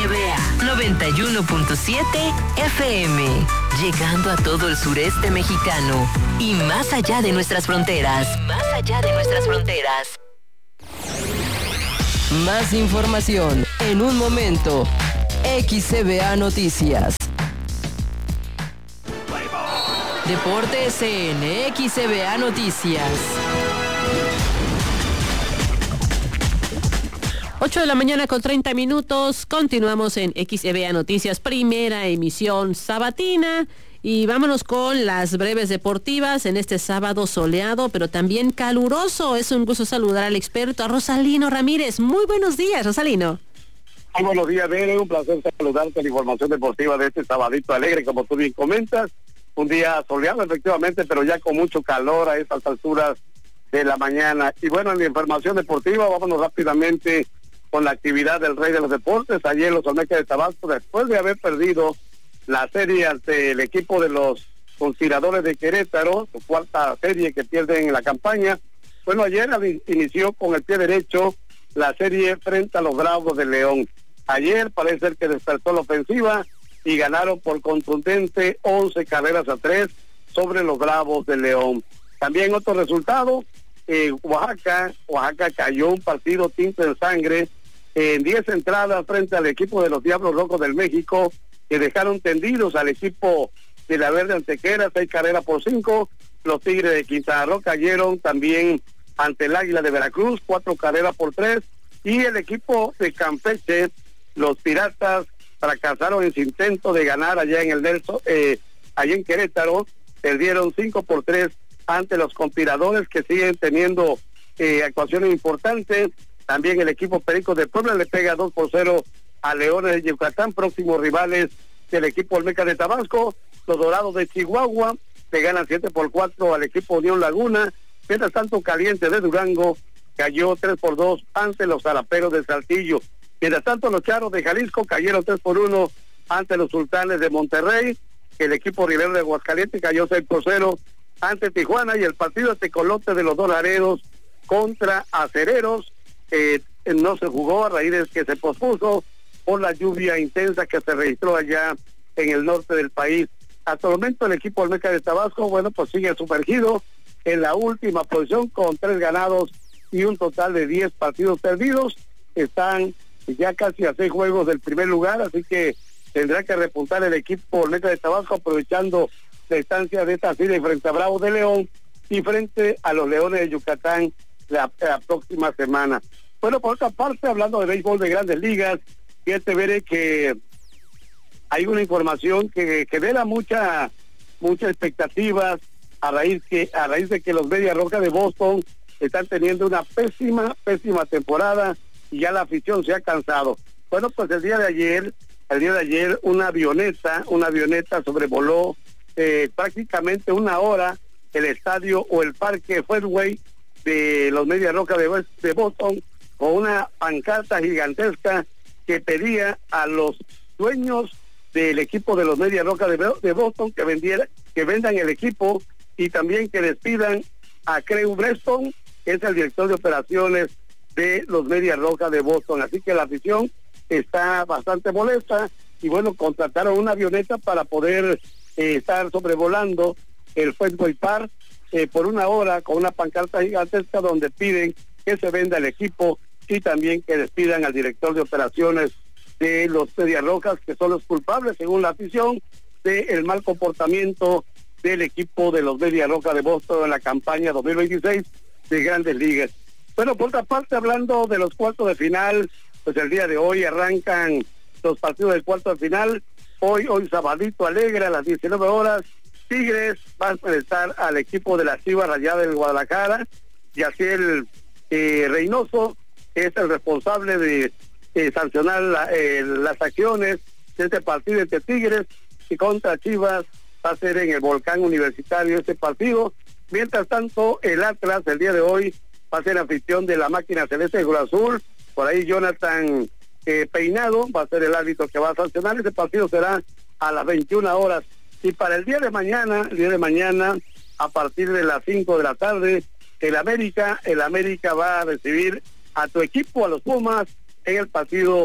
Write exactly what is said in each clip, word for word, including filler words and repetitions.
B A noventa y uno punto siete F M, llegando a todo el sureste mexicano y más allá de nuestras fronteras. Más allá de nuestras fronteras. Más información en un momento. X C B A Noticias. Deportes en X C B A Noticias. ocho de la mañana con treinta minutos. Continuamos en X C B A Noticias, primera emisión sabatina. Y vámonos con las breves deportivas en este sábado soleado, pero también caluroso. Es un gusto saludar al experto, a Rosalino Ramírez. Muy buenos días, Rosalino. Muy buenos días, Bere. Un placer saludarte en la información deportiva de este sabadito alegre, como tú bien comentas. Un día soleado, efectivamente, pero ya con mucho calor a estas alturas de la mañana. Y bueno, en la información deportiva, vámonos rápidamente con la actividad del Rey de los Deportes. Ayer los Olmecas de Tabasco, después de haber perdido la serie ante el equipo de los Conspiradores de Querétaro, su cuarta serie que pierden en la campaña. Bueno, ayer inició con el pie derecho la serie frente a los Bravos de León. Ayer parece ser que despertó la ofensiva y ganaron por contundente once carreras a tres sobre los Bravos de León. También otro resultado, eh, Oaxaca, Oaxaca cayó un partido tinto en sangre en diez entradas frente al equipo de los Diablos Rojos del México, que dejaron tendidos al equipo de la Verde Antequera, seis carreras por cinco. Los Tigres de Quintana Roo cayeron también ante el Águila de Veracruz, cuatro carreras por tres. Y el equipo de Campeche, los Piratas, fracasaron en su intento de ganar allá en el Nelson, eh, allá en Querétaro, perdieron cinco por tres ante los Conspiradores, que siguen teniendo eh, actuaciones importantes. También el equipo Pericos de Puebla le pega dos por cero a Leones de Yucatán, próximos rivales del equipo Olmeca de Tabasco. Los Dorados de Chihuahua le ganan siete por cuatro al equipo Unión Laguna. Mientras tanto, Caliente de Durango cayó tres por dos ante los Zaraperos de Saltillo. Mientras tanto, los Charros de Jalisco cayeron tres por uno ante los Sultanes de Monterrey. El equipo Rivero de Aguascalientes cayó seis por cero ante Tijuana. Y el partido de Tecolote de los Dos Laredos contra Acereros eh, no se jugó a raíz de que se pospuso por la lluvia intensa que se registró allá en el norte del país. Hasta el momento el equipo Olmeca de Tabasco, bueno, pues sigue sumergido en la última posición con tres ganados y un total de diez partidos perdidos. Están ya casi a seis juegos del primer lugar, así que tendrá que repuntar el equipo Olmeca de Tabasco, aprovechando la estancia de esta serie frente a Bravos de León y frente a los Leones de Yucatán la, la próxima semana. Bueno, por otra parte, hablando de béisbol de Grandes Ligas, fíjate, veré que hay una información que genera mucha muchas expectativas a raíz que a raíz de que los Medias Rojas de Boston están teniendo una pésima pésima temporada y ya la afición se ha cansado. Bueno, pues el día de ayer, el día de ayer una avioneta, una avioneta sobrevoló eh, prácticamente una hora el estadio o el parque Fenway de los Medias Rojas de, de Boston, con una pancarta gigantesca que pedía a los dueños del equipo de los Medias Rojas de, de Boston que vendiera, que vendan el equipo y también que despidan a Craig Breston, que es el director de operaciones de los Medias Rojas de Boston. Así que la afición está bastante molesta y bueno, contrataron una avioneta para poder eh, estar sobrevolando el Fenway Park eh, por una hora con una pancarta gigantesca donde piden que se venda el equipo y también que despidan al director de operaciones de los Medias Rojas, que son los culpables, según la afición, del mal comportamiento del equipo de los Medias Rojas de Boston en la campaña dos mil veintiséis de Grandes Ligas. Bueno, por otra parte, hablando de los cuartos de final, pues el día de hoy arrancan los partidos del cuarto de final. Hoy, hoy sabadito alegre a las diecinueve horas, Tigres va a enfrentar al equipo de la Chivas Rayadas del Guadalajara. Yaciel eh, Reynoso es el responsable de eh, sancionar la, eh, las acciones de este partido entre Tigres y contra Chivas. Va a ser en el Volcán Universitario este partido. Mientras tanto, el Atlas el día de hoy va a ser anfitrión de la máquina celeste de Cruz Azul. Por ahí Jonathan eh, Peinado va a ser el árbitro que va a sancionar. Este partido será a las veintiuna horas. Y para el día de mañana, el día de mañana, a partir de las cinco de la tarde, el América, el América va a recibir a tu equipo, a los Pumas, en el partido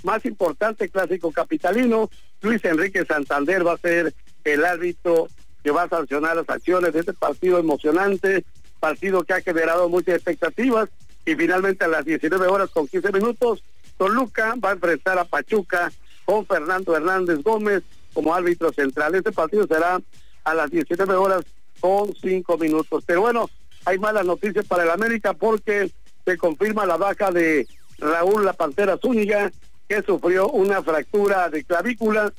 más importante clásico capitalino. Luis Enrique Santander va a ser el árbitro que va a sancionar las acciones de este partido emocionante, partido que ha generado muchas expectativas, y finalmente a las diecinueve horas con quince minutos, Toluca va a enfrentar a Pachuca con Fernando Hernández Gómez como árbitro central. Este partido será a las diecinueve horas con cinco minutos. Pero bueno, hay malas noticias para el América porque se confirma la baja de Raúl La Pantera Zúñiga, que sufrió una fractura de clavícula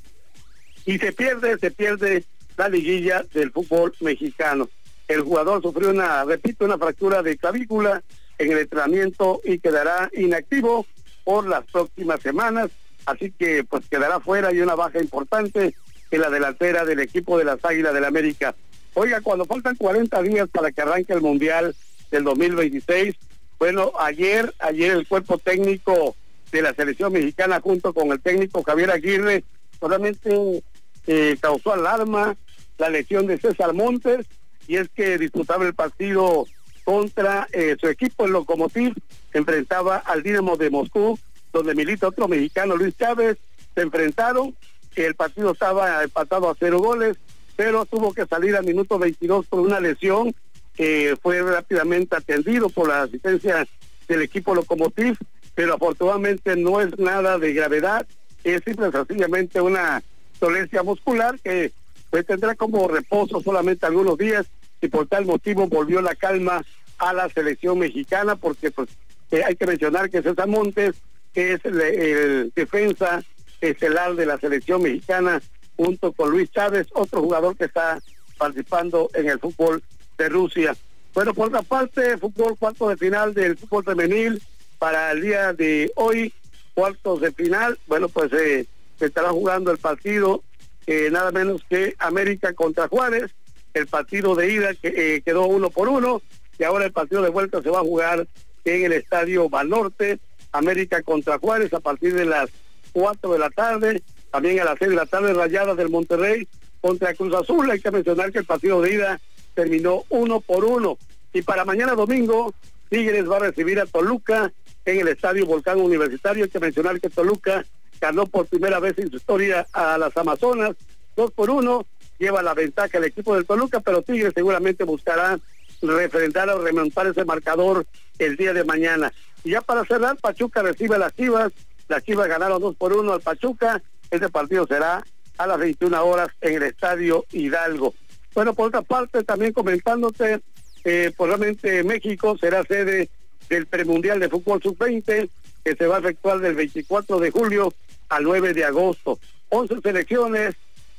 y se pierde, se pierde la liguilla del fútbol mexicano. El jugador sufrió una, repito, una fractura de clavícula en el entrenamiento y quedará inactivo por las próximas semanas, así que pues quedará fuera y una baja importante en la delantera del equipo de las Águilas del América. Oiga, cuando faltan cuarenta días para que arranque el Mundial del dos mil veintiséis, bueno, ayer, ayer el cuerpo técnico de la selección mexicana junto con el técnico Javier Aguirre solamente eh, causó alarma la lesión de César Montes, y es que disputaba el partido contra eh, su equipo, el Lokomotiv, se enfrentaba al Dinamo de Moscú, donde milita otro mexicano, Luis Chávez. Se enfrentaron, el partido estaba empatado a cero goles, pero tuvo que salir al minuto veintidós por una lesión que fue rápidamente atendido por la asistencia del equipo Lokomotiv, pero afortunadamente no es nada de gravedad, es simple y sencillamente una dolencia muscular que pues tendrá como reposo solamente algunos días, y por tal motivo volvió la calma a la selección mexicana, porque pues eh, hay que mencionar que César Montes es el, el defensa estelar de la selección mexicana junto con Luis Chávez, otro jugador que está participando en el fútbol de Rusia. Bueno, por otra parte, fútbol cuartos de final del fútbol femenil para el día de hoy, cuartos de final, bueno, pues eh, se estará jugando el partido eh, nada menos que América contra Juárez. El partido de ida que eh, quedó uno por uno, y ahora el partido de vuelta se va a jugar en el estadio Banorte, América contra Juárez, a partir de las cuatro de la tarde, también a las seis de la tarde, Rayadas del Monterrey contra Cruz Azul. Hay que mencionar que el partido de ida terminó uno por uno, y para mañana domingo, Tigres va a recibir a Toluca en el estadio Volcán Universitario. Hay que mencionar que Toluca ganó por primera vez en su historia a las Amazonas, dos por uno, lleva la ventaja el equipo del Toluca, pero Tigres seguramente buscará refrendar o remontar ese marcador el día de mañana. Y ya para cerrar, Pachuca recibe a las Chivas. Las Chivas ganaron dos por uno al Pachuca. Este partido será a las veintiuna horas en el estadio Hidalgo. Bueno, por otra parte, también comentándote, eh, pues realmente México será sede del premundial de fútbol sub veinte, que se va a efectuar del veinticuatro de julio al nueve de agosto. once selecciones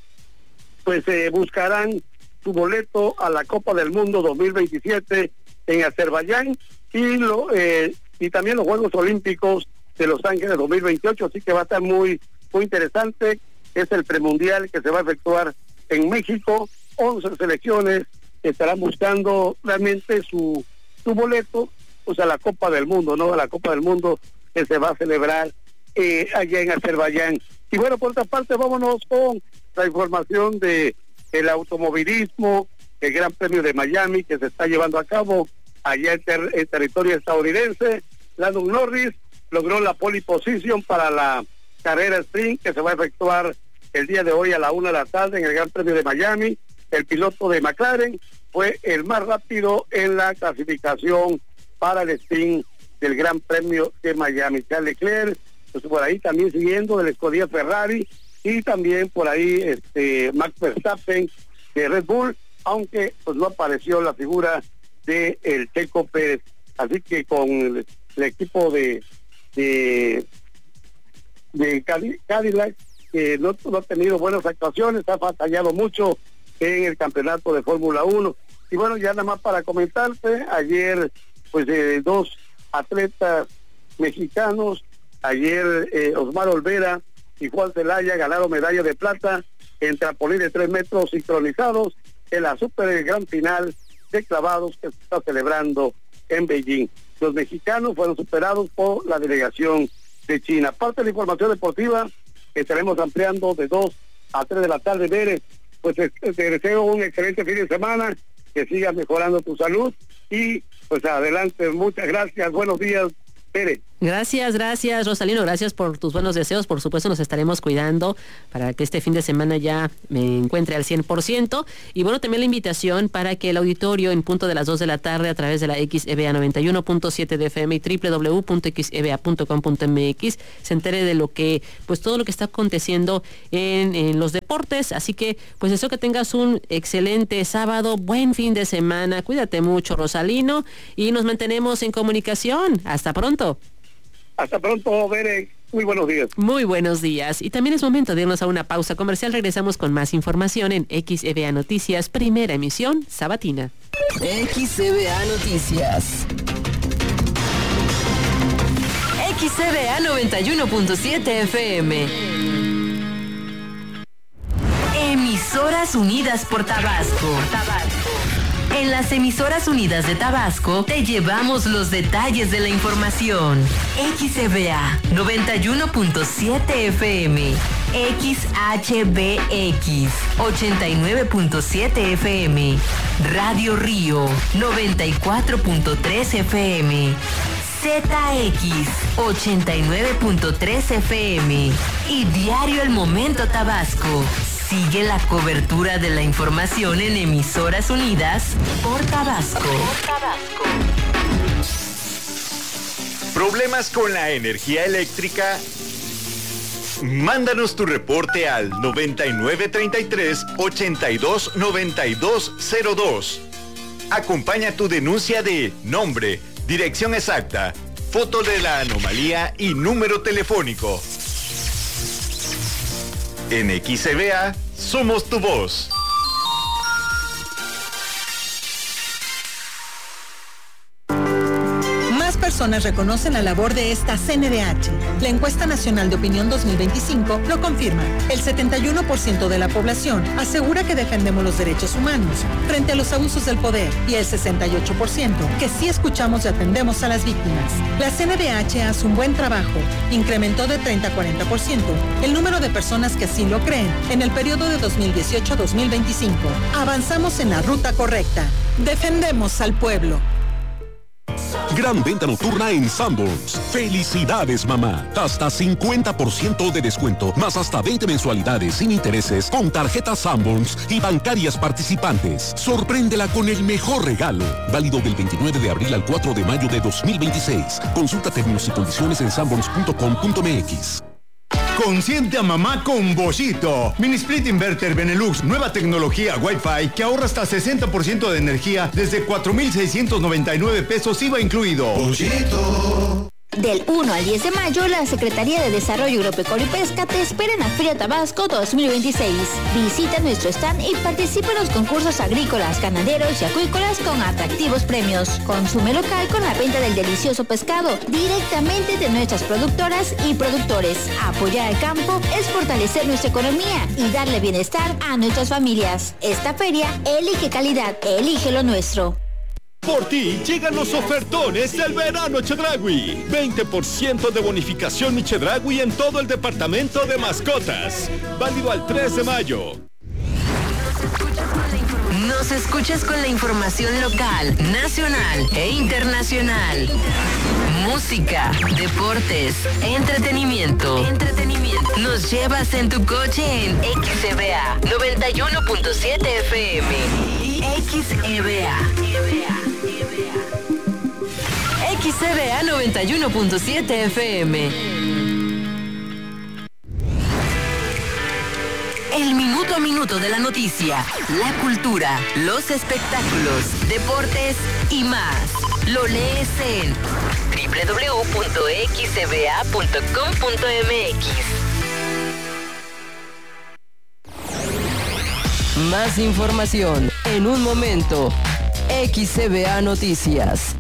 pues eh, buscarán su boleto a la Copa del Mundo dos mil veintisiete en Azerbaiyán, y lo eh, y también los Juegos Olímpicos de Los Ángeles dos mil veintiocho, así que va a estar muy muy interesante. Es el premundial que se va a efectuar en México. once selecciones estarán buscando realmente su su boleto pues a la Copa del Mundo, ¿no? A la Copa del Mundo que se va a celebrar eh, allá en Azerbaiyán. Y bueno, por otra parte, vámonos con la información de el automovilismo, el Gran Premio de Miami que se está llevando a cabo allá en, ter en territorio estadounidense. Lando Norris logró la pole position para la carrera sprint que se va a efectuar el día de hoy a la una de la tarde en el Gran Premio de Miami. El piloto de McLaren fue el más rápido en la clasificación para el sprint del Gran Premio de Miami. Charles Leclerc, pues por ahí también siguiendo del escudería Ferrari, y también por ahí este Max Verstappen de Red Bull, aunque pues no apareció la figura de el Checo Pérez. Así que con el, el equipo de de, de Cadillac, que no, no ha tenido buenas actuaciones, ha batallado mucho en el campeonato de Fórmula uno. Y bueno, ya nada más para comentarte, ayer pues eh, dos atletas mexicanos, ayer eh, Osmar Olvera y Juan Zelaya ganaron medalla de plata en trampolín de tres metros sincronizados en la super gran final de clavados que se está celebrando en Beijing. Los mexicanos fueron superados por la delegación de China. Parte de la información deportiva que estaremos ampliando de dos a tres de la tarde. Bere, pues te, te deseo un excelente fin de semana, que sigas mejorando tu salud, y pues adelante. Muchas gracias, buenos días, Bere. Gracias, gracias, Rosalino, gracias por tus buenos deseos. Por supuesto, nos estaremos cuidando para que este fin de semana ya me encuentre al cien por ciento. Y bueno, también la invitación para que el auditorio en punto de las dos de la tarde a través de la X E B A noventa y uno punto siete de F M y doble u doble u doble u punto x e b a punto com punto m x se entere de lo que, pues todo lo que está aconteciendo en, en los deportes. Así que, pues deseo que tengas un excelente sábado, buen fin de semana. Cuídate mucho, Rosalino, y nos mantenemos en comunicación. Hasta pronto. Hasta pronto, Bere. Muy buenos días. Muy buenos días. Y también es momento de irnos a una pausa comercial. Regresamos con más información en X E B A Noticias, primera emisión sabatina. X E B A Noticias. X E B A noventa y uno punto siete F M. Emisoras Unidas por Tabasco. Tabasco. En las Emisoras Unidas de Tabasco te llevamos los detalles de la información. X E B A noventa y uno punto siete F M, X H B X ochenta y nueve punto siete F M, Radio Río noventa y cuatro punto tres F M, Z X ochenta y nueve punto tres F M y Diario El Momento Tabasco. Sigue la cobertura de la información en Emisoras Unidas por Tabasco. Por Tabasco. ¿Problemas con la energía eléctrica? Mándanos tu reporte al noventa y nueve treinta y tres ochenta y dos noventa y dos cero dos. Acompaña tu denuncia de nombre, dirección exacta, foto de la anomalía y número telefónico. En X E B A, somos tu voz. Más personas reconocen la labor de esta C N D H. La encuesta nacional de opinión dos mil veinticinco lo confirma. El setenta y uno por ciento de la población asegura que defendemos los derechos humanos frente a los abusos del poder y el sesenta y ocho por ciento que sí escuchamos y atendemos a las víctimas. La C N D H hace un buen trabajo. Incrementó de treinta a cuarenta por ciento el número de personas que así lo creen en el periodo de dos mil dieciocho a dos mil veinticinco. Avanzamos en la ruta correcta. Defendemos al pueblo. Gran venta nocturna en Sanborns. ¡Felicidades, mamá! Hasta cincuenta por ciento de descuento, más hasta veinte mensualidades sin intereses con tarjetas Sanborns y bancarias participantes. Sorpréndela con el mejor regalo. Válido del veintinueve de abril al cuatro de mayo de dos mil veintiséis. Consulta términos y condiciones en sanborns punto com punto m x. Consiente a mamá con Boschito. Mini Split Inverter Benelux, nueva tecnología Wi-Fi que ahorra hasta sesenta por ciento de energía desde cuatro mil seiscientos noventa y nueve pesos I V A incluido. Boschito. Del uno al diez de mayo, la Secretaría de Desarrollo Agropecuario y Pesca te espera en la Feria Tabasco dos mil veintiséis. Visita nuestro stand y participa en los concursos agrícolas, ganaderos y acuícolas con atractivos premios. Consume local con la venta del delicioso pescado directamente de nuestras productoras y productores. Apoyar al campo es fortalecer nuestra economía y darle bienestar a nuestras familias. Esta feria elige calidad, elige lo nuestro. Por ti llegan los ofertones del verano Chedraui. veinte por ciento de bonificación mi Chedraui en todo el departamento de mascotas. Válido al tres de mayo. Nos escuchas con la información local, nacional e internacional. Música, deportes, entretenimiento. Entretenimiento. Nos llevas en tu coche en X E B A noventa y uno punto siete F M y X E B A. X E B A noventa y uno punto siete F M. El minuto a minuto de la noticia, la cultura, los espectáculos, deportes y más. Lo lees en doble u doble u doble u punto x e b a punto com punto m x. Más información en un momento. X E B A Noticias.